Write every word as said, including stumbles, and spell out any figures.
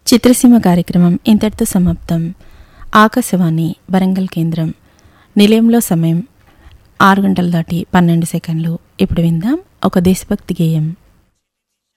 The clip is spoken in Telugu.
చిత్రసీమ కార్యక్రమం ఇంతటితో సమాప్తం. ఆకాశవాణి వరంగల్ కేంద్రం. నిలయంలో సమయం ఆరు గంటలు దాటి పన్నెండు సెకండ్లు. ఇప్పుడు విందాం ఒక దేశభక్తి గేయం.